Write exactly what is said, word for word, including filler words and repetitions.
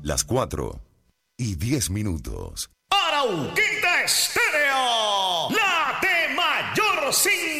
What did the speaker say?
Las cuatro y diez minutos. Arauquita Estéreo, la de mayor sintonía.